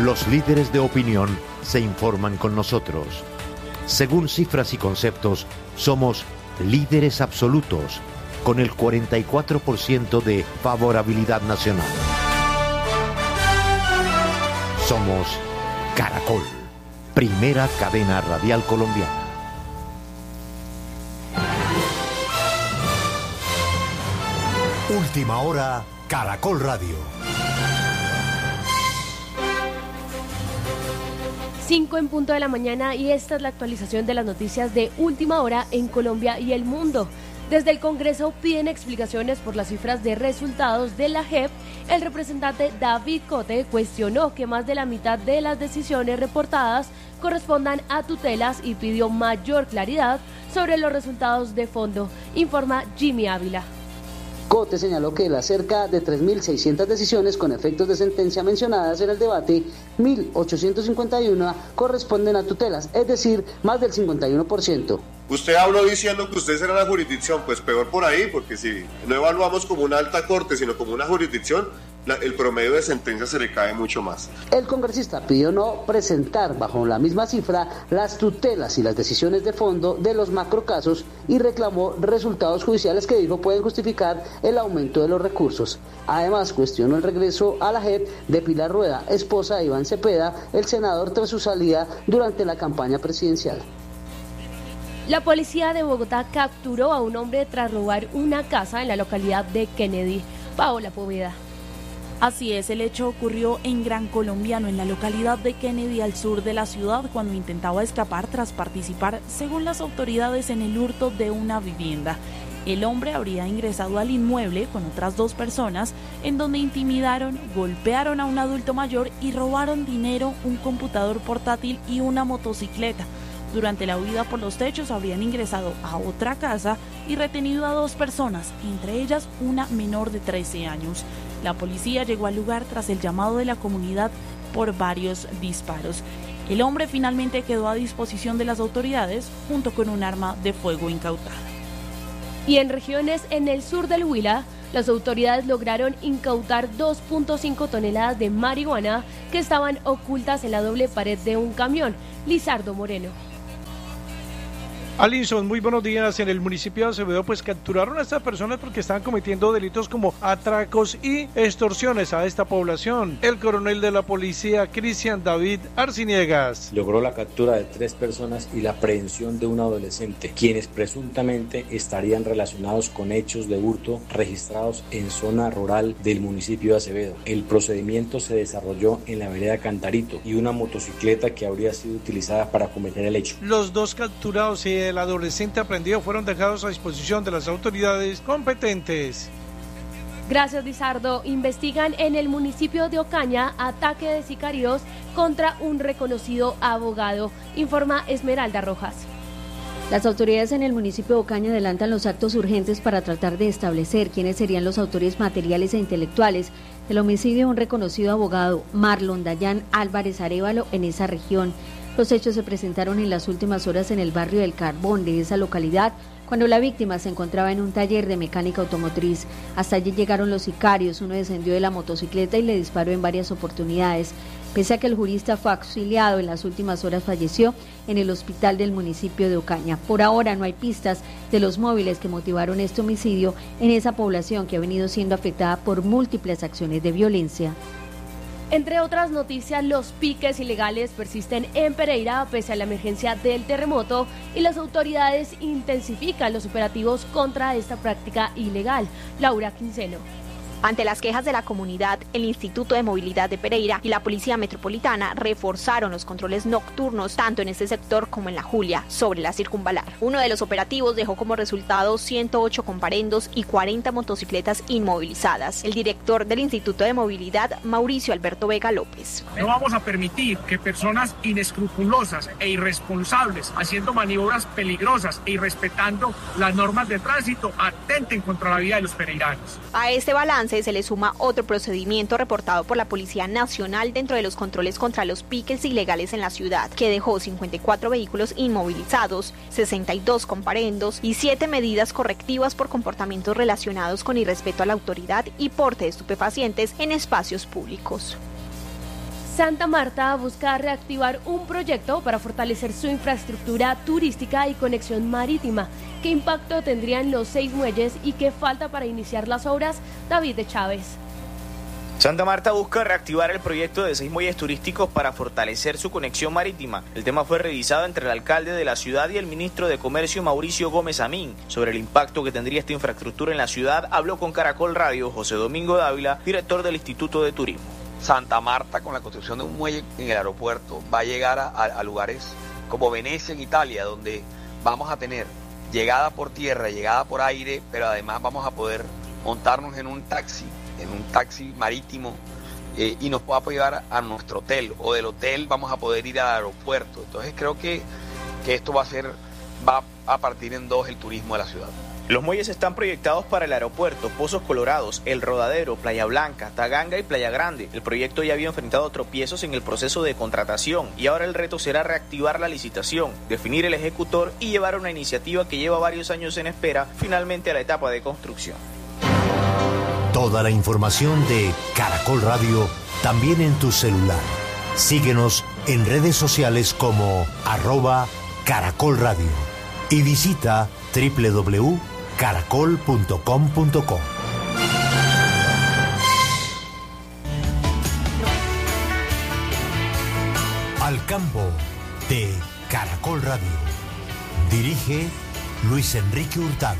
Los líderes de opinión se informan con nosotros. Según cifras y conceptos, somos líderes absolutos, con el 44% de favorabilidad nacional. Somos Caracol, primera cadena radial colombiana. Última hora, Caracol Radio. 5 en punto de la mañana y esta es la actualización de las noticias de última hora en Colombia y el mundo. Desde el Congreso piden explicaciones por las cifras de resultados de la JEP. El representante David Cote cuestionó que más de la mitad de las decisiones reportadas correspondan a tutelas y pidió mayor claridad sobre los resultados de fondo, informa Jimmy Ávila. Cote señaló que de las cerca de 3.600 decisiones con efectos de sentencia mencionadas en el debate, 1.851 corresponden a tutelas, es decir, más del 51%. Usted habló diciendo que usted será la jurisdicción, pues peor por ahí, porque si no evaluamos como una alta corte, sino como una jurisdicción, el promedio de sentencia se le cae mucho más. El congresista pidió no presentar bajo la misma cifra las tutelas y las decisiones de fondo de los macrocasos y reclamó resultados judiciales que dijo pueden justificar el aumento de los recursos. Además, cuestionó el regreso a la JEP de Pilar Rueda, esposa de Iván Cepeda, el senador tras su salida durante la campaña presidencial. La policía de Bogotá capturó a un hombre tras robar una casa en la localidad de Kennedy. Paola Poveda. Así es, el hecho ocurrió en Gran Colombiano, en la localidad de Kennedy, al sur de la ciudad, cuando intentaba escapar tras participar, según las autoridades, en el hurto de una vivienda. El hombre habría ingresado al inmueble con otras 2 personas, en donde intimidaron, golpearon a un adulto mayor y robaron dinero, un computador portátil y una motocicleta. Durante la huida por los techos habrían ingresado a otra casa y retenido a 2 personas, entre ellas una menor de 13 años. La policía llegó al lugar tras el llamado de la comunidad por varios disparos. El hombre finalmente quedó a disposición de las autoridades junto con un arma de fuego incautada. Y en regiones en el sur del Huila, las autoridades lograron incautar 2.5 toneladas de marihuana que estaban ocultas en la doble pared de un camión. Lizardo Moreno. Alison, muy buenos días. En el municipio de Acevedo pues capturaron a estas personas porque estaban cometiendo delitos como atracos y extorsiones a esta población. El coronel de la policía, Cristian David Arciniegas, logró la captura de 3 personas y la aprehensión de un adolescente, quienes presuntamente estarían relacionados con hechos de hurto registrados en zona rural del municipio de Acevedo. El procedimiento se desarrolló en la vereda Cantarito y una motocicleta que habría sido utilizada para cometer el hecho. Los 2 capturados y el adolescente aprendido fueron dejados a disposición de las autoridades competentes. Gracias, Lizardo. Investigan en el municipio de Ocaña ataque de sicarios contra un reconocido abogado, informa Esmeralda Rojas. Las autoridades en el municipio de Ocaña adelantan los actos urgentes para tratar de establecer quiénes serían los autores materiales e intelectuales del homicidio de un reconocido abogado, Marlon Dayan Álvarez Arévalo, en esa región. Los hechos se presentaron en las últimas horas en el barrio del Carbón de esa localidad, cuando la víctima se encontraba en un taller de mecánica automotriz. Hasta allí llegaron los sicarios, uno descendió de la motocicleta y le disparó en varias oportunidades. Pese a que el jurista fue auxiliado, en las últimas horas falleció en el hospital del municipio de Ocaña. Por ahora no hay pistas de los móviles que motivaron este homicidio en esa población que ha venido siendo afectada por múltiples acciones de violencia. Entre otras noticias, los piques ilegales persisten en Pereira pese a la emergencia del terremoto y las autoridades intensifican los operativos contra esta práctica ilegal. Laura Quinceno. Ante las quejas de la comunidad, el Instituto de Movilidad de Pereira y la Policía Metropolitana reforzaron los controles nocturnos tanto en este sector como en la Julia, sobre la circunvalar. Uno de los operativos dejó como resultado 108 comparendos y 40 motocicletas inmovilizadas. El director del Instituto de Movilidad, Mauricio Alberto Vega López. No vamos a permitir que personas inescrupulosas e irresponsables, haciendo maniobras peligrosas e irrespetando las normas de tránsito, atenten contra la vida de los pereiranos. A este balance se le suma otro procedimiento reportado por la Policía Nacional dentro de los controles contra los piques ilegales en la ciudad, que dejó 54 vehículos inmovilizados, 62 comparendos y 7 medidas correctivas por comportamientos relacionados con irrespeto a la autoridad y porte de estupefacientes en espacios públicos. Santa Marta busca reactivar un proyecto para fortalecer su infraestructura turística y conexión marítima. ¿Qué impacto tendrían los 6 muelles y qué falta para iniciar las obras? David de Chávez. Santa Marta busca reactivar el proyecto de 6 muelles turísticos para fortalecer su conexión marítima. El tema fue revisado entre el alcalde de la ciudad y el ministro de Comercio, Mauricio Gómez Amín. Sobre el impacto que tendría esta infraestructura en la ciudad, habló con Caracol Radio José Domingo Dávila, director del Instituto de Turismo. Santa Marta, con la construcción de un muelle en el aeropuerto, va a llegar a lugares como Venecia en Italia, donde vamos a tener llegada por tierra, llegada por aire, pero además vamos a poder montarnos en un taxi marítimo y nos pueda llevar a nuestro hotel, o del hotel vamos a poder ir al aeropuerto. Entonces creo que esto va a partir en 2 el turismo de la ciudad. Los muelles están proyectados para el aeropuerto, Pozos Colorados, El Rodadero, Playa Blanca, Taganga y Playa Grande. El proyecto ya había enfrentado tropiezos en el proceso de contratación y ahora el reto será reactivar la licitación, definir el ejecutor y llevar una iniciativa que lleva varios años en espera finalmente a la etapa de construcción. Toda la información de Caracol Radio también en tu celular. Síguenos en redes sociales como @Caracol Radio y visita www.caracol.com.co. Al campo de Caracol Radio. Dirige Luis Enrique Hurtado.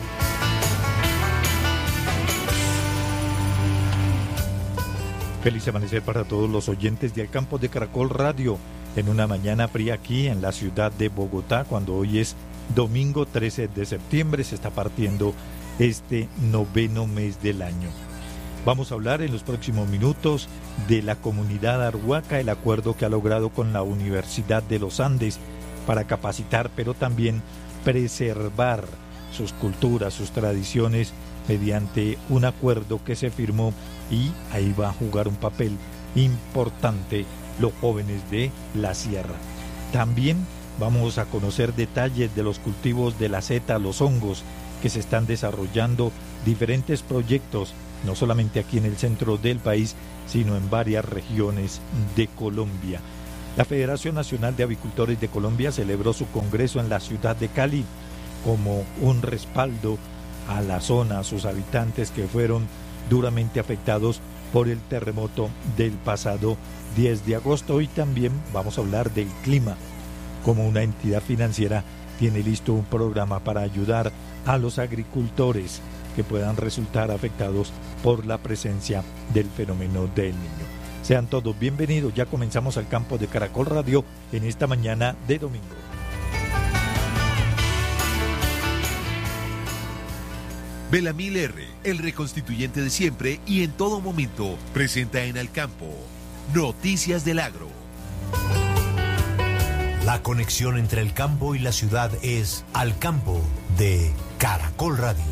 Feliz amanecer para todos los oyentes de Al Campo de Caracol Radio, en una mañana fría aquí en la ciudad de Bogotá, cuando hoy es domingo 13 de septiembre, se está partiendo este 9º mes del año. Vamos a hablar en los próximos minutos de la comunidad Arhuaca, el acuerdo que ha logrado con la Universidad de los Andes para capacitar, pero también preservar sus culturas, sus tradiciones, mediante un acuerdo que se firmó, y ahí va a jugar un papel importante los jóvenes de la sierra. También vamos a conocer detalles de los cultivos de la seta, los hongos, que se están desarrollando diferentes proyectos, no solamente aquí en el centro del país, sino en varias regiones de Colombia. La Federación Nacional de Avicultores de Colombia celebró su congreso en la ciudad de Cali como un respaldo a la zona, a sus habitantes que fueron duramente afectados por el terremoto del pasado 10 de agosto. Y también vamos a hablar del clima. Como una entidad financiera tiene listo un programa para ayudar a los agricultores que puedan resultar afectados por la presencia del fenómeno del Niño. Sean todos bienvenidos, ya comenzamos Al Campo de Caracol Radio en esta mañana de domingo. Belamil R., el reconstituyente de siempre y en todo momento, presenta en Al Campo Noticias del Agro. La conexión entre el campo y la ciudad es Al Campo de Caracol Radio.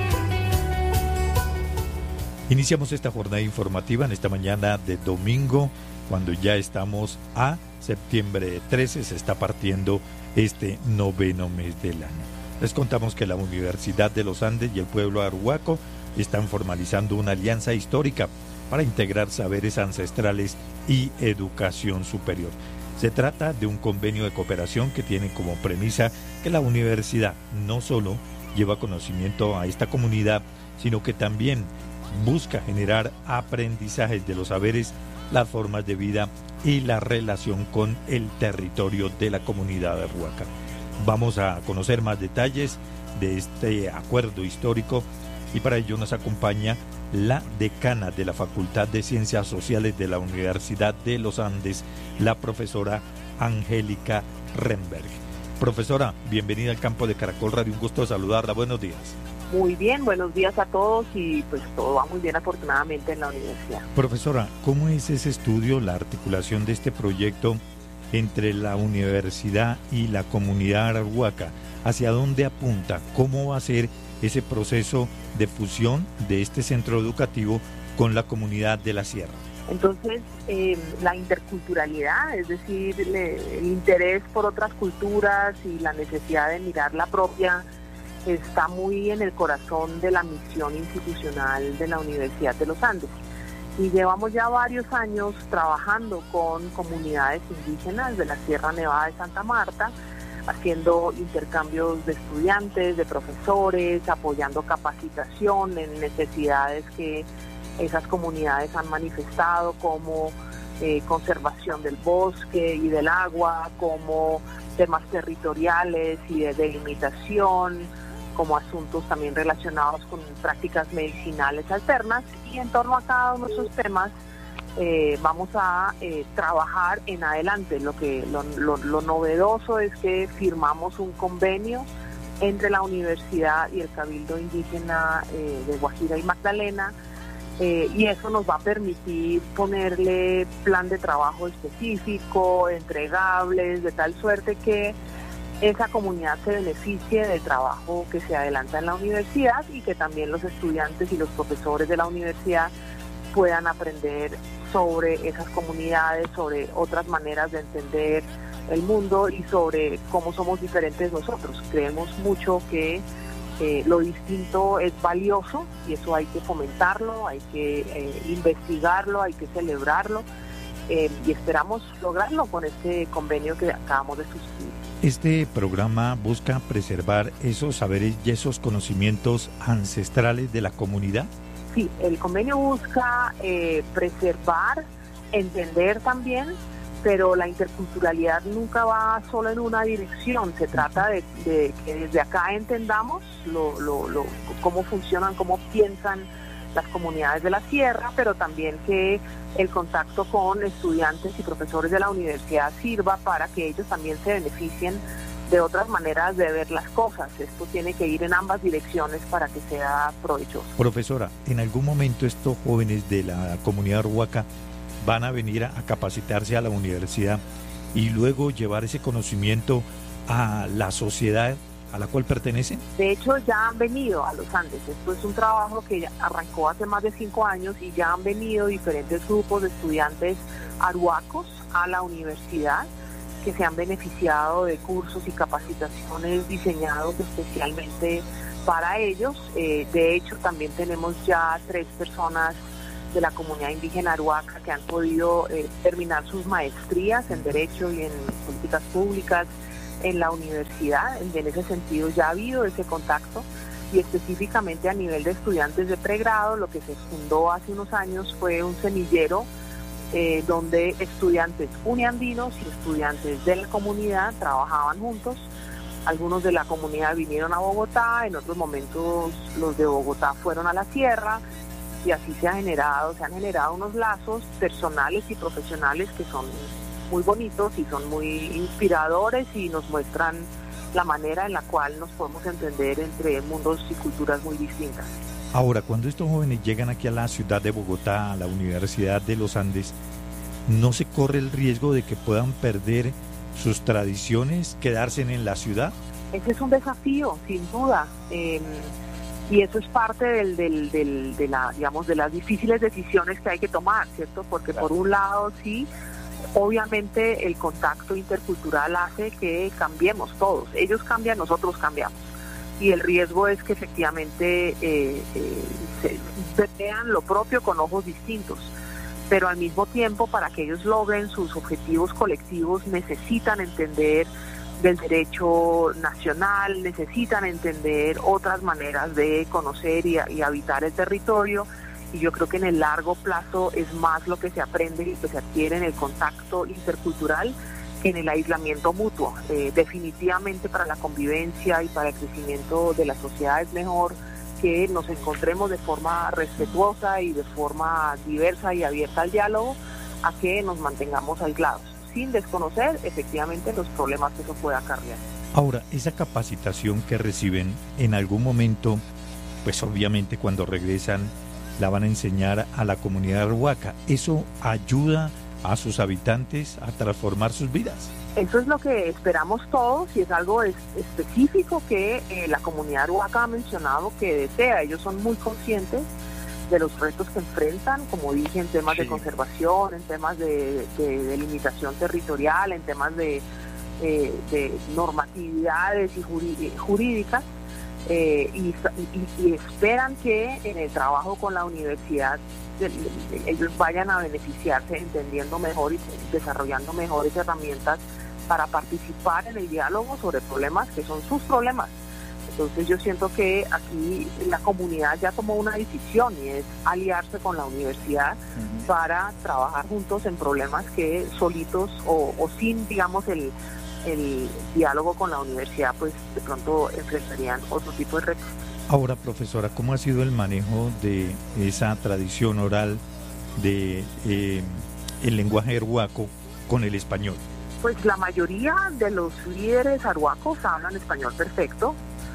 Iniciamos esta jornada informativa en esta mañana de domingo, cuando ya estamos a septiembre 13, se está partiendo este 9º mes del año. Les contamos que la Universidad de los Andes y el pueblo arhuaco están formalizando una alianza histórica para integrar saberes ancestrales y educación superior. Se trata de un convenio de cooperación que tiene como premisa que la universidad no solo lleva conocimiento a esta comunidad, sino que también busca generar aprendizajes de los saberes, las formas de vida y la relación con el territorio de la comunidad arhuaca. Vamos a conocer más detalles de este acuerdo histórico y para ello nos acompaña la decana de la Facultad de Ciencias Sociales de la Universidad de los Andes, la profesora Angélica Renberg. Profesora, bienvenida al Campo de Caracol Radio, un gusto saludarla, buenos días. Muy bien, buenos días a todos y pues todo va muy bien afortunadamente en la universidad. Profesora, ¿cómo es ese estudio, la articulación de este proyecto entre la universidad y la comunidad arhuaca? ¿Hacia dónde apunta? ¿Cómo va a ser ese proceso de fusión de este centro educativo con la comunidad de la sierra? Entonces, la interculturalidad, es decir, el interés por otras culturas y la necesidad de mirar la propia, está muy en el corazón de la misión institucional de la Universidad de los Andes. Y llevamos ya varios años trabajando con comunidades indígenas de la Sierra Nevada de Santa Marta, haciendo intercambios de estudiantes, de profesores, apoyando capacitación en necesidades que esas comunidades han manifestado, como conservación del bosque y del agua, como temas territoriales y de delimitación, como asuntos también relacionados con prácticas medicinales alternas. Y en torno a cada uno de esos temas vamos a trabajar en adelante. Lo novedoso es que firmamos un convenio entre la universidad y el Cabildo Indígena de Guajira y Magdalena, y eso nos va a permitir ponerle plan de trabajo específico, entregables, de tal suerte que esa comunidad se beneficie del trabajo que se adelanta en la universidad y que también los estudiantes y los profesores de la universidad puedan aprender sobre esas comunidades, sobre otras maneras de entender el mundo y sobre cómo somos diferentes nosotros. Creemos mucho que lo distinto es valioso y eso hay que fomentarlo, hay que investigarlo, hay que celebrarlo y esperamos lograrlo con este convenio que acabamos de suscribir. Este programa busca preservar esos saberes y esos conocimientos ancestrales de la comunidad. Sí, el convenio busca preservar, entender también, pero la interculturalidad nunca va solo en una dirección. Se trata de que desde acá entendamos cómo funcionan, cómo piensan las comunidades de la sierra, pero también que el contacto con estudiantes y profesores de la universidad sirva para que ellos también se beneficien de otras maneras de ver las cosas. Esto tiene que ir en ambas direcciones para que sea provechoso. Profesora, ¿en algún momento estos jóvenes de la comunidad arhuaca van a venir a capacitarse a la universidad y luego llevar ese conocimiento a la sociedad a la cual pertenecen? De hecho, ya han venido a los Andes. Esto es un trabajo que arrancó hace más de 5 años y ya han venido diferentes grupos de estudiantes arhuacos a la universidad que se han beneficiado de cursos y capacitaciones diseñados especialmente para ellos. De hecho, también tenemos ya 3 personas de la comunidad indígena arhuaca que han podido terminar sus maestrías en Derecho y en Políticas Públicas en la universidad. En ese sentido ya ha habido ese contacto y específicamente a nivel de estudiantes de pregrado lo que se fundó hace unos años fue un semillero donde estudiantes uniandinos y estudiantes de la comunidad trabajaban juntos. Algunos de la comunidad vinieron a Bogotá, en otros momentos los de Bogotá fueron a la sierra y así se han generado unos lazos personales y profesionales que son muy bonitos y son muy inspiradores y nos muestran la manera en la cual nos podemos entender entre mundos y culturas muy distintas. Ahora, cuando estos jóvenes llegan aquí a la ciudad de Bogotá, a la Universidad de los Andes, ¿no se corre el riesgo de que puedan perder sus tradiciones, quedarse en la ciudad? Ese es un desafío, sin duda, y eso es parte de las difíciles decisiones que hay que tomar, ¿cierto? Porque claro, por un lado sí, obviamente el contacto intercultural hace que cambiemos todos. Ellos cambian, nosotros cambiamos. Y el riesgo es que efectivamente se vean lo propio con ojos distintos. Pero al mismo tiempo, para que ellos logren sus objetivos colectivos, necesitan entender del derecho nacional, necesitan entender otras maneras de conocer y habitar el territorio. Y yo creo que en el largo plazo es más lo que se aprende y lo que se adquiere en el contacto intercultural que en el aislamiento mutuo. Definitivamente para la convivencia y para el crecimiento de la sociedad es mejor que nos encontremos de forma respetuosa y de forma diversa y abierta al diálogo, a que nos mantengamos aislados, sin desconocer efectivamente los problemas que eso pueda acarrear. Ahora, esa capacitación que reciben en algún momento, pues obviamente cuando regresan la van a enseñar a la comunidad arhuaca. ¿Eso ayuda a sus habitantes a transformar sus vidas? Eso es lo que esperamos todos y es algo específico que la comunidad arhuaca ha mencionado que desea. Ellos son muy conscientes de los retos que enfrentan, como dije, en temas de conservación, en temas de delimitación territorial, en temas de normatividades y jurídicas. Y esperan que en el trabajo con la universidad ellos vayan a beneficiarse entendiendo mejor y desarrollando mejores herramientas para participar en el diálogo sobre problemas que son sus problemas. Entonces yo siento que aquí la comunidad ya tomó una decisión y es aliarse con la universidad para trabajar juntos en problemas que solitos o sin, digamos, el diálogo con la universidad, pues de pronto enfrentarían otro tipo de retos. Ahora, profesora, ¿cómo ha sido el manejo de esa tradición oral de el lenguaje arhuaco con el español? Pues la mayoría de los líderes arhuacos hablan español perfecto.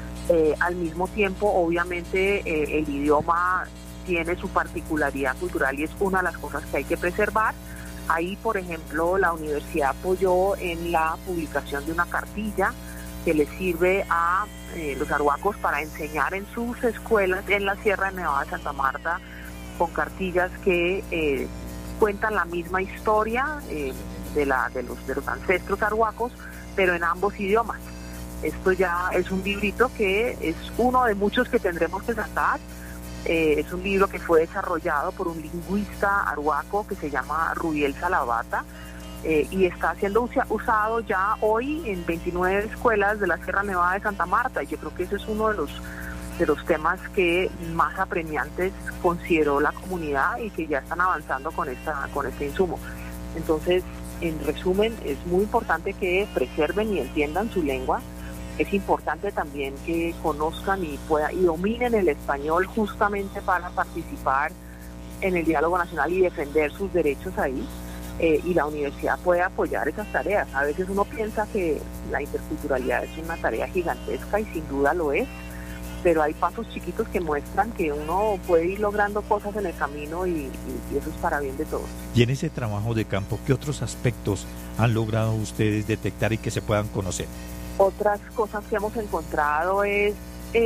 Al mismo tiempo, obviamente, el idioma tiene su particularidad cultural y es una de las cosas que hay que preservar. Ahí, por ejemplo, la universidad apoyó en la publicación de una cartilla que le sirve a los arhuacos para enseñar en sus escuelas en la Sierra Nevada de Santa Marta, con cartillas que cuentan la misma historia de los ancestros arhuacos, pero en ambos idiomas. Esto ya es un librito que es uno de muchos que tendremos que sacar. Es un libro que fue desarrollado por un lingüista arhuaco que se llama Rubiel Salavata y está siendo usado ya hoy en 29 escuelas de la Sierra Nevada de Santa Marta. Y yo creo que ese es uno de los temas que más apremiantes consideró la comunidad y que ya están avanzando con este insumo. Entonces, en resumen, es muy importante que preserven y entiendan su lengua. Es importante también que conozcan y dominen el español justamente para participar en el diálogo nacional y defender sus derechos ahí. Y la universidad puede apoyar esas tareas. A veces uno piensa que la interculturalidad es una tarea gigantesca y sin duda lo es, pero hay pasos chiquitos que muestran que uno puede ir logrando cosas en el camino y eso es para bien de todos. Y en ese trabajo de campo, ¿qué otros aspectos han logrado ustedes detectar y que se puedan conocer? Otras cosas que hemos encontrado es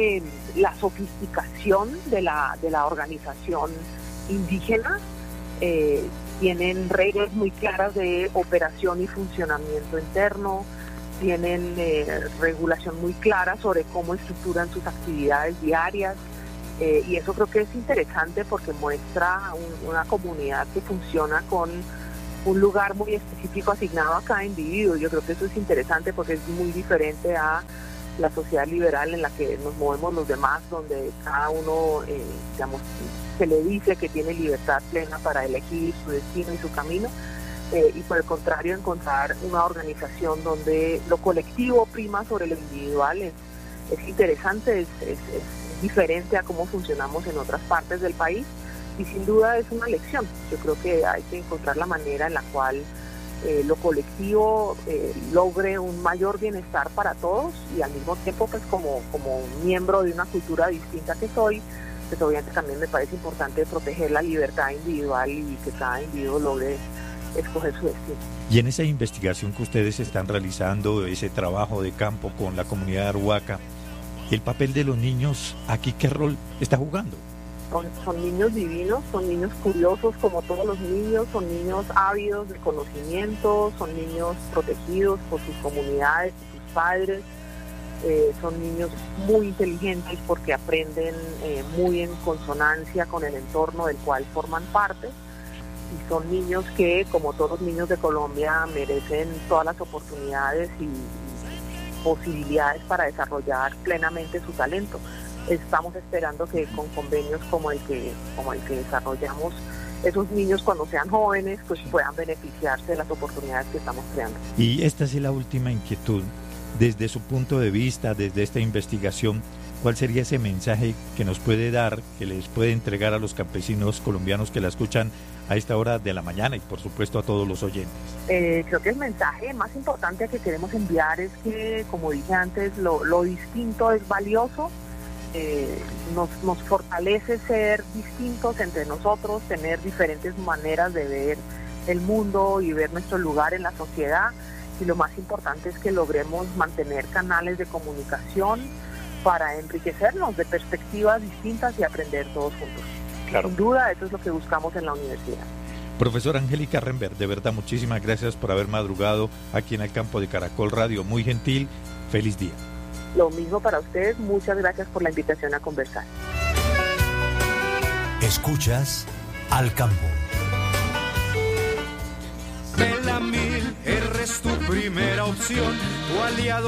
la sofisticación de la organización indígena. Tienen reglas muy claras de operación y funcionamiento interno, tienen regulación muy clara sobre cómo estructuran sus actividades diarias, y eso creo que es interesante porque muestra una comunidad que funciona con un lugar muy específico asignado a cada individuo. Yo creo que eso es interesante porque es muy diferente a la sociedad liberal en la que nos movemos los demás, donde cada uno, digamos, se le dice que tiene libertad plena para elegir su destino y su camino, y por el contrario encontrar una organización donde lo colectivo prima sobre lo individual es interesante, es diferente a cómo funcionamos en otras partes del país. Y sin duda es una lección. Yo creo que hay que encontrar la manera en la cual lo colectivo logre un mayor bienestar para todos y al mismo tiempo, pues como miembro de una cultura distinta que soy, pues obviamente también me parece importante proteger la libertad individual y que cada individuo logre escoger su destino. Y en esa investigación que ustedes están realizando, ese trabajo de campo con la comunidad arhuaca, el papel de los niños aquí, ¿qué rol está jugando? Son niños divinos, son niños curiosos como todos los niños, son niños ávidos de conocimiento, son niños protegidos por sus comunidades y sus padres, son niños muy inteligentes porque aprenden muy en consonancia con el entorno del cual forman parte, y son niños que, como todos los niños de Colombia, merecen todas las oportunidades y posibilidades para desarrollar plenamente su talento. Estamos esperando que con convenios como el que desarrollamos, esos niños cuando sean jóvenes pues puedan beneficiarse de las oportunidades que estamos creando. Y esta es la última inquietud. Desde su punto de vista, desde esta investigación, ¿cuál sería ese mensaje que nos puede dar, que les puede entregar a los campesinos colombianos que la escuchan a esta hora de la mañana y por supuesto a todos los oyentes? Creo que el mensaje más importante que queremos enviar es que, como dije antes, lo distinto es valioso. Nos fortalece ser distintos entre nosotros, tener diferentes maneras de ver el mundo y ver nuestro lugar en la sociedad, y lo más importante es que logremos mantener canales de comunicación para enriquecernos de perspectivas distintas y aprender todos juntos. Claro. Sin duda, eso es lo que buscamos en la universidad. Profesora Angélica Renberg, de verdad muchísimas gracias por haber madrugado aquí en el campo de Caracol Radio, muy gentil, feliz día. Lo mismo para ustedes, muchas gracias por la invitación a conversar. Escuchas al campo. Belamil R es tu primera opción, tu aliado.